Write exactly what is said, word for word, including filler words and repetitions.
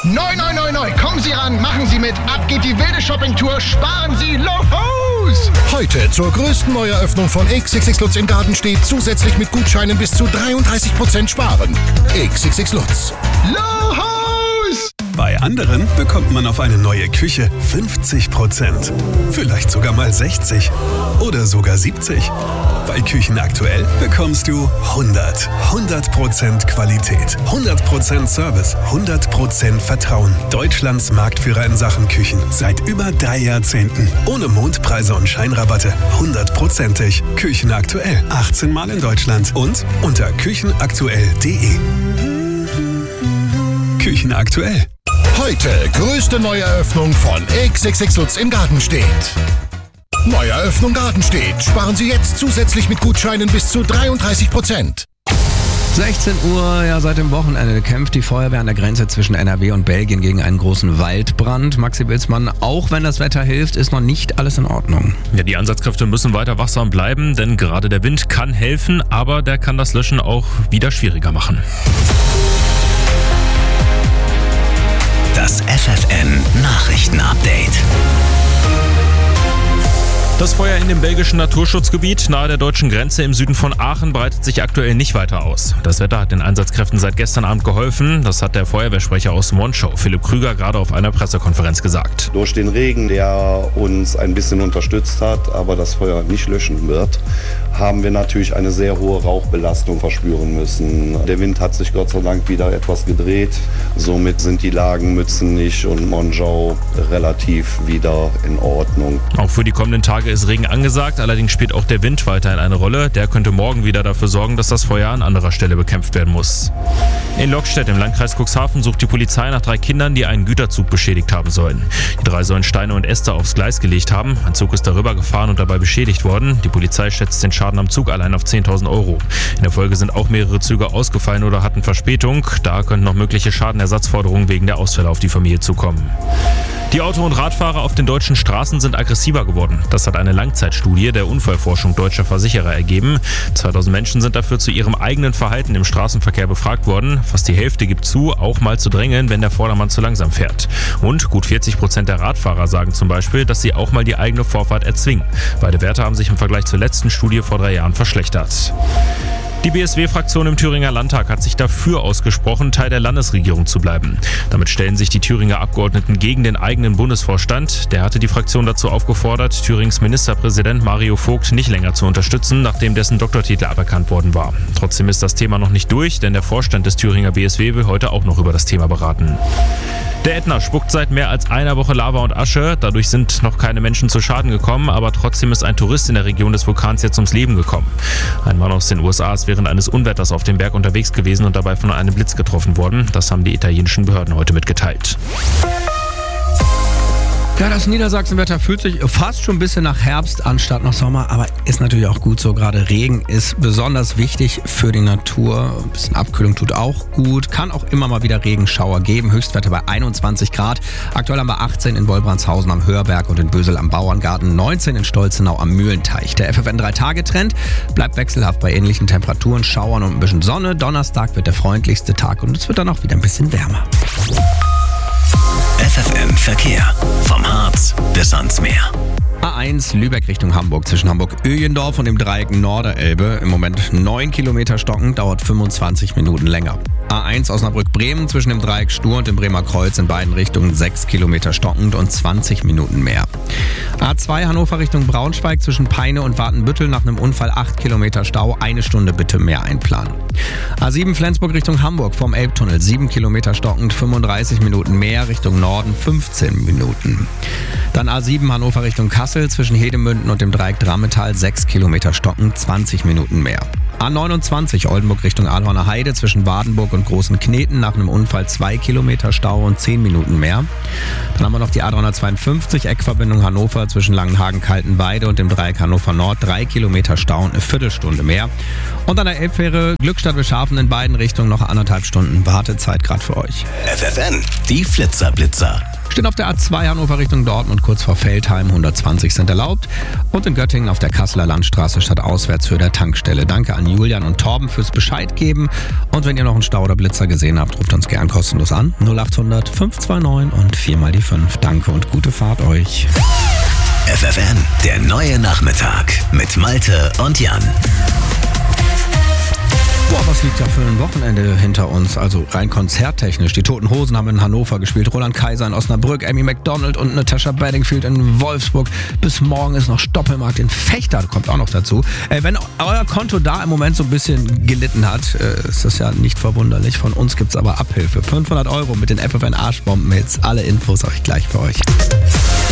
Neu, neu, neu, neu. Kommen Sie ran, machen Sie mit. Ab geht die wilde Shoppingtour. Sparen Sie los! Heute zur größten Neueröffnung von X X X Lutz in Gartenstedt zusätzlich mit Gutscheinen bis zu dreiunddreißig Prozent sparen. X X X Lutz. Los! Bei anderen bekommt man auf eine neue Küche fünfzig Prozent. Vielleicht sogar mal sechzig oder sogar siebzig. Bei Küchen aktuell bekommst du hundert. hundert Prozent Qualität, hundert Prozent Service, hundert Prozent Vertrauen. Deutschlands Marktführer in Sachen Küchen seit über drei Jahrzehnten. Ohne Mondpreise und Scheinrabatte. hundertprozentig. Küchen aktuell. achtzehn Mal in Deutschland und unter küchenaktuell punkt de. Küchen aktuell. Heute größte Neueröffnung von X X X Lutz in Gartenstedt. Neueröffnung Gartenstedt. Sparen Sie jetzt zusätzlich mit Gutscheinen bis zu dreiunddreißig Prozent. sechzehn Uhr, ja, seit dem Wochenende kämpft die Feuerwehr an der Grenze zwischen N R W und Belgien gegen einen großen Waldbrand. Maxi Bilzmann, auch wenn das Wetter hilft, ist noch nicht alles in Ordnung. Ja, die Einsatzkräfte müssen weiter wachsam bleiben, denn gerade der Wind kann helfen, aber der kann das Löschen auch wieder schwieriger machen. Das F F N Nachrichtenupdate. Das Feuer in dem belgischen Naturschutzgebiet nahe der deutschen Grenze im Süden von Aachen breitet sich aktuell nicht weiter aus. Das Wetter hat den Einsatzkräften seit gestern Abend geholfen. Das hat der Feuerwehrsprecher aus Monschau, Philipp Krüger, gerade auf einer Pressekonferenz gesagt. Durch den Regen, der uns ein bisschen unterstützt hat, aber das Feuer nicht löschen wird, haben wir natürlich eine sehr hohe Rauchbelastung verspüren müssen. Der Wind hat sich Gott sei Dank wieder etwas gedreht. Somit sind die Lagen Mützenich und Monschau relativ wieder in Ordnung. Auch für die kommenden Tage ist Regen angesagt, allerdings spielt auch der Wind weiterhin eine Rolle. Der könnte morgen wieder dafür sorgen, dass das Feuer an anderer Stelle bekämpft werden muss. In Lockstedt im Landkreis Cuxhaven sucht die Polizei nach drei Kindern, die einen Güterzug beschädigt haben sollen. Die drei sollen Steine und Äste aufs Gleis gelegt haben. Ein Zug ist darüber gefahren und dabei beschädigt worden. Die Polizei schätzt den Schaden am Zug allein auf zehntausend Euro. In der Folge sind auch mehrere Züge ausgefallen oder hatten Verspätung. Da könnten noch mögliche Schadenersatzforderungen wegen der Ausfälle auf die Familie zukommen. Die Auto- und Radfahrer auf den deutschen Straßen sind aggressiver geworden. Das hat eine Langzeitstudie der Unfallforschung deutscher Versicherer ergeben. zweitausend Menschen sind dafür zu ihrem eigenen Verhalten im Straßenverkehr befragt worden. Fast die Hälfte gibt zu, auch mal zu drängeln, wenn der Vordermann zu langsam fährt. Und gut vierzig Prozent der Radfahrer sagen zum Beispiel, dass sie auch mal die eigene Vorfahrt erzwingen. Beide Werte haben sich im Vergleich zur letzten Studie vor drei Jahren verschlechtert. Die B S W-Fraktion im Thüringer Landtag hat sich dafür ausgesprochen, Teil der Landesregierung zu bleiben. Damit stellen sich die Thüringer Abgeordneten gegen den eigenen Bundesvorstand. Der hatte die Fraktion dazu aufgefordert, Thürings Ministerpräsident Mario Vogt nicht länger zu unterstützen, nachdem dessen Doktortitel aberkannt worden war. Trotzdem ist das Thema noch nicht durch, denn der Vorstand des Thüringer B S W will heute auch noch über das Thema beraten. Der Ätna spuckt seit mehr als einer Woche Lava und Asche. Dadurch sind noch keine Menschen zu Schaden gekommen, aber trotzdem ist ein Tourist in der Region des Vulkans jetzt ums Leben gekommen. Ein Mann aus den U S A ist während eines Unwetters auf dem Berg unterwegs gewesen und dabei von einem Blitz getroffen worden. Das haben die italienischen Behörden heute mitgeteilt. Ja, das Niedersachsenwetter fühlt sich fast schon ein bisschen nach Herbst anstatt nach Sommer, aber ist natürlich auch gut so. Gerade Regen ist besonders wichtig für die Natur. Ein bisschen Abkühlung tut auch gut. Kann auch immer mal wieder Regenschauer geben. Höchstwerte bei einundzwanzig Grad. Aktuell haben wir achtzehn in Wolbrandshausen am Hörberg und in Bösel am Bauerngarten, neunzehn in Stolzenau am Mühlenteich. Der F F N drei Tage Trend bleibt wechselhaft bei ähnlichen Temperaturen, Schauern und ein bisschen Sonne. Donnerstag wird der freundlichste Tag und es wird dann auch wieder ein bisschen wärmer. F F N Verkehr. Vom Harz bis ans Meer. A eins Lübeck Richtung Hamburg zwischen Hamburg-Öjendorf und dem Dreieck Norderelbe. Im Moment neun Kilometer stockend, dauert fünfundzwanzig Minuten länger. A eins Osnabrück-Bremen zwischen dem Dreieck Stur und dem Bremer Kreuz in beiden Richtungen sechs Kilometer stockend und zwanzig Minuten mehr. A zwei Hannover Richtung Braunschweig zwischen Peine und Watenbüttel nach einem Unfall acht Kilometer Stau, eine Stunde bitte mehr einplanen. A sieben Flensburg Richtung Hamburg vom Elbtunnel sieben Kilometer stockend, fünfunddreißig Minuten mehr, Richtung Norden fünfzehn Minuten. Dann A sieben Hannover Richtung Kassel zwischen Hedemünden und dem Dreieck Drammetal sechs Kilometer stockend, zwanzig Minuten mehr. A neunundzwanzig Oldenburg Richtung Ahlhorner Heide zwischen Wadenburg und Großen Kneten nach einem Unfall zwei Kilometer Stau und zehn Minuten mehr. Dann haben wir noch die A dreihundertzweiundfünfzig Eckverbindung Hannover zwischen Langenhagen-Kaltenweide und dem Dreieck Hannover Nord drei Kilometer Stau und eine Viertelstunde mehr. Und an der Elbfähre Glückstadt-Beschafen in beiden Richtungen noch anderthalb Stunden Wartezeit gerade für euch. F F N, die Flitzerblitzer. Stehen auf der A zwei Hannover Richtung Dortmund kurz vor Veltheim, hundertzwanzig sind erlaubt. Und in Göttingen auf der Kasseler Landstraße statt Auswärtshöhe der Tankstelle. Danke an Julian und Torben fürs Bescheid geben. Und wenn ihr noch einen Stau oder Blitzer gesehen habt, ruft uns gern kostenlos an. null acht hundert fünf zwei neun und vier mal die fünf. Danke und gute Fahrt euch. F F N, der neue Nachmittag mit Malte und Jan. Boah, was liegt da für ein Wochenende hinter uns? Also rein konzerttechnisch. Die Toten Hosen haben in Hannover gespielt, Roland Kaiser in Osnabrück, Amy Macdonald und Natasha Bedingfield in Wolfsburg. Bis morgen ist noch Stoppelmarkt in Vechta, kommt auch noch dazu. Äh, wenn euer Konto da im Moment so ein bisschen gelitten hat, äh, ist das ja nicht verwunderlich. Von uns gibt's aber Abhilfe. fünfhundert Euro mit den F F N Arschbomben-Hits. Alle Infos habe ich gleich für euch.